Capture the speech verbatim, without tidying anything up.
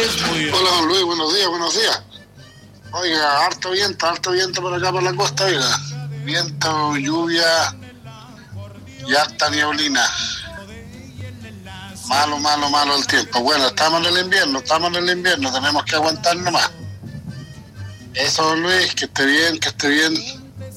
Muy bien. Hola, don Luis, buenos días, buenos días. Oiga, harto viento, harto viento por acá por la costa, oiga. Viento, lluvia y harta nieblina. Malo, malo, malo el tiempo. Bueno, estamos en el invierno, estamos en el invierno, tenemos que aguantar nomás. Eso, don Luis, que esté bien, que esté bien.